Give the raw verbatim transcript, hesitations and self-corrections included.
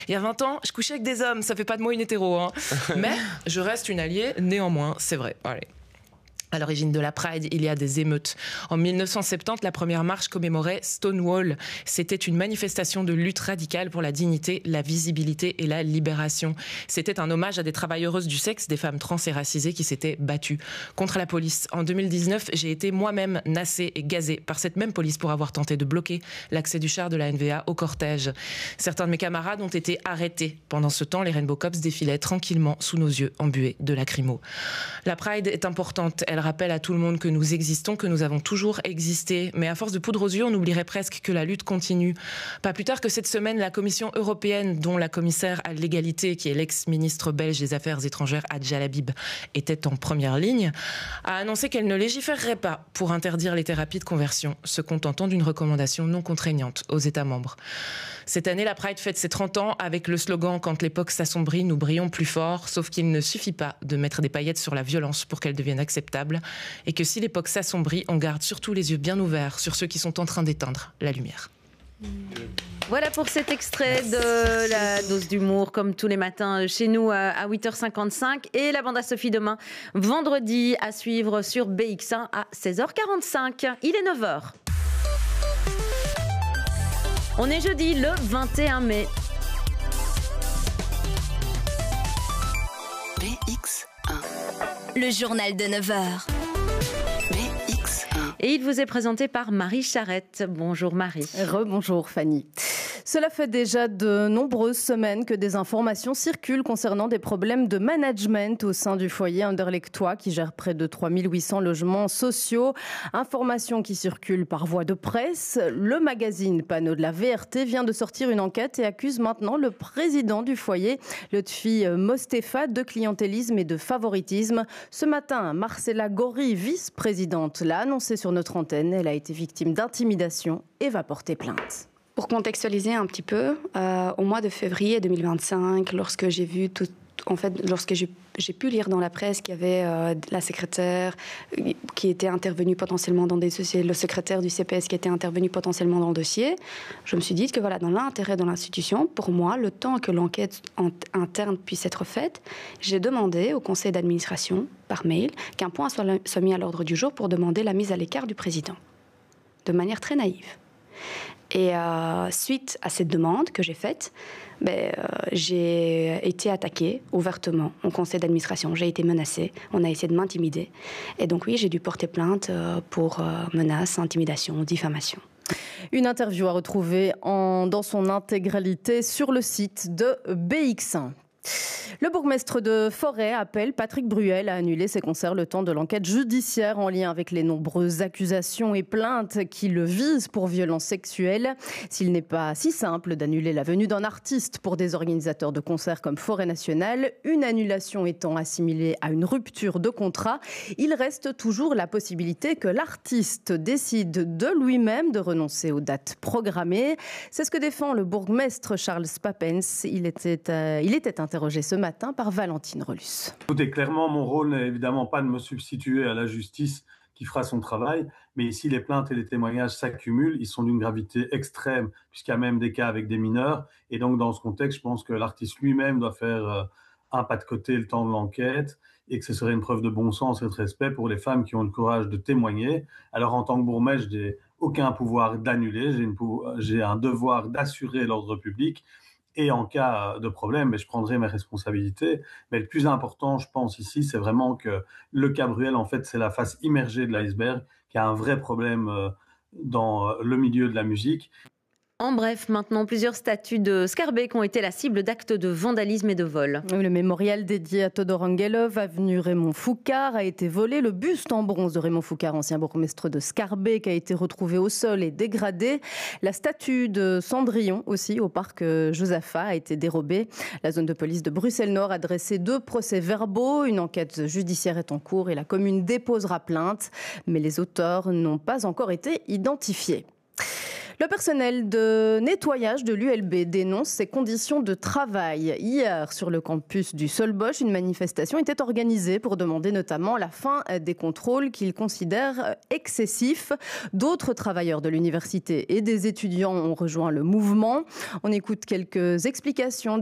Il y a vingt ans, je couchais avec des hommes, ça fait pas de moi une hétéro, hein. Mais je reste une alliée, néanmoins, c'est vrai. Allez. À l'origine de la Pride, il y a des émeutes. En mille neuf cent soixante-dix, la première marche commémorait Stonewall. C'était une manifestation de lutte radicale pour la dignité, la visibilité et la libération. C'était un hommage à des travailleuses du sexe, des femmes trans et racisées qui s'étaient battues contre la police. En deux mille dix-neuf, j'ai été moi-même nassée et gazée par cette même police pour avoir tenté de bloquer l'accès du char de la N V A au cortège. Certains de mes camarades ont été arrêtés. Pendant ce temps, les Rainbow Cops défilaient tranquillement sous nos yeux, embués de lacrymo. La Pride est importante. Elle rappelle à tout le monde que nous existons, que nous avons toujours existé. Mais à force de poudre aux yeux, on oublierait presque que la lutte continue. Pas plus tard que cette semaine, la Commission européenne, dont la commissaire à l'égalité, qui est l'ex-ministre belge des Affaires étrangères, Adja Habib, était en première ligne, a annoncé qu'elle ne légiférerait pas pour interdire les thérapies de conversion, se contentant d'une recommandation non contraignante aux États membres. Cette année, la Pride fête ses trente ans avec le slogan « Quand l'époque s'assombrit, nous brillons plus fort », sauf qu'il ne suffit pas de mettre des paillettes sur la violence pour qu'elle devienne acceptable, et que si l'époque s'assombrit, on garde surtout les yeux bien ouverts sur ceux qui sont en train d'éteindre la lumière. Voilà pour cet extrait de la dose d'humour, comme tous les matins chez nous à huit heures cinquante-cinq. Et la bande à Sophie demain, vendredi, à suivre sur B X un à seize heures quarante-cinq. Il est neuf heures. On est jeudi, le vingt et un mai. B X un. Le journal de neuf heures. B X un. Et il vous est présenté par Marie Charrette. Bonjour Marie. Rebonjour Fanny. Cela fait déjà de nombreuses semaines que des informations circulent concernant des problèmes de management au sein du foyer Anderlechtois qui gère près de trois mille huit cents logements sociaux. Informations qui circulent par voie de presse. Le magazine Panneau de la V R T vient de sortir une enquête et accuse maintenant le président du foyer, Lotfi Mostefa, de clientélisme et de favoritisme. Ce matin, Marcella Gori, vice-présidente, l'a annoncé sur notre antenne. Elle a été victime d'intimidation et va porter plainte. Pour contextualiser un petit peu, euh, au mois de février deux mille vingt-cinq, lorsque j'ai vu tout, en fait, lorsque j'ai, j'ai pu lire dans la presse qu'il y avait euh, la secrétaire qui était intervenue potentiellement dans des dossiers, le secrétaire du C P S qui était intervenu potentiellement dans le dossier, je me suis dit que voilà, dans l'intérêt de l'institution, pour moi, le temps que l'enquête en, interne puisse être faite, j'ai demandé au conseil d'administration par mail qu'un point soit, soit mis à l'ordre du jour pour demander la mise à l'écart du président, de manière très naïve. Et euh, suite à cette demande que j'ai faite, ben, euh, j'ai été attaquée ouvertement au conseil d'administration. J'ai été menacée. On a essayé de m'intimider. Et donc oui, j'ai dû porter plainte euh, pour euh, menaces, intimidation, diffamation. Une interview à retrouver en, dans son intégralité sur le site de B X un. Le bourgmestre de Forêt appelle Patrick Bruel à annuler ses concerts le temps de l'enquête judiciaire en lien avec les nombreuses accusations et plaintes qui le visent pour violences sexuelles. S'il n'est pas si simple d'annuler la venue d'un artiste pour des organisateurs de concerts comme Forêt Nationale, une annulation étant assimilée à une rupture de contrat, il reste toujours la possibilité que l'artiste décide de lui-même de renoncer aux dates programmées. C'est ce que défend le bourgmestre Charles Papens. Il était, euh, il était interrogé ce matin par Valentine Relus. Écoutez, clairement, mon rôle n'est évidemment pas de me substituer à la justice qui fera son travail, mais ici, les plaintes et les témoignages s'accumulent, ils sont d'une gravité extrême, puisqu'il y a même des cas avec des mineurs, et donc dans ce contexte, je pense que l'artiste lui-même doit faire euh, un pas de côté le temps de l'enquête, et que ce serait une preuve de bon sens et de respect pour les femmes qui ont le courage de témoigner. Alors, en tant que bourgmestre, je n'ai aucun pouvoir d'annuler, j'ai, une, j'ai un devoir d'assurer l'ordre public, et en cas de problème, je prendrai mes responsabilités. Mais le plus important, je pense ici, c'est vraiment que le cas Bruel, en fait, c'est la face immergée de l'iceberg, qui a un vrai problème dans le milieu de la musique. En bref, maintenant, plusieurs statues de Scarbeck ont été la cible d'actes de vandalisme et de vol. Le mémorial dédié à Todor Angelov, avenue Raymond Foucard, a été volé. Le buste en bronze de Raymond Foucard, ancien bourgmestre de Scarbeck, a été retrouvé au sol et dégradé. La statue de Cendrillon, aussi, au parc Josaphat, a été dérobée. La zone de police de Bruxelles-Nord a dressé deux procès-verbaux. Une enquête judiciaire est en cours et la commune déposera plainte. Mais les auteurs n'ont pas encore été identifiés. Le personnel de nettoyage de l'U L B dénonce ses conditions de travail. Hier, sur le campus du Solbosch, une manifestation était organisée pour demander notamment la fin des contrôles qu'ils considèrent excessifs. D'autres travailleurs de l'université et des étudiants ont rejoint le mouvement. On écoute quelques explications